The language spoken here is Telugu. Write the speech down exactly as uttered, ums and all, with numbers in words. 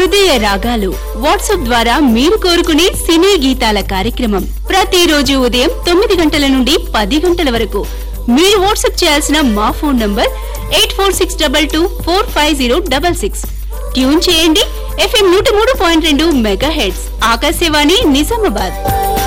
హృదయ రాగాలు వాట్సాప్ ద్వారా మీరు కోరుకునే సినీ గీతాల కార్యక్రమం ప్రతిరోజు ఉదయం తొమ్మిది గంటల నుండి పది గంటల వరకు. మీరు వాట్సాప్ చేయాల్సిన మా phone number eight four six double two four five zero double six. Tune చేయండి ఎఫ్ఎం నూట మూడు పాయింట్ రెండు మెగా హెడ్స్ ఆకాశవాణి నిజామాబాద్.